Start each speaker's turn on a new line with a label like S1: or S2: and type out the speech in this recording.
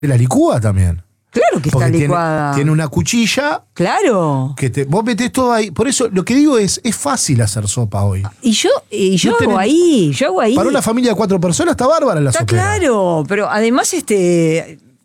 S1: La licúa también.
S2: Claro que está
S1: Porque
S2: licuada.
S1: tiene una cuchilla.
S2: Claro.
S1: Vos metés todo ahí. Por eso lo que digo es fácil hacer sopa hoy.
S2: Y yo
S1: No
S2: hago
S1: tenés-
S2: ahí, yo hago ahí.
S1: Para una familia de 4 personas está bárbara la
S2: Está
S1: sopera.
S2: claro, pero además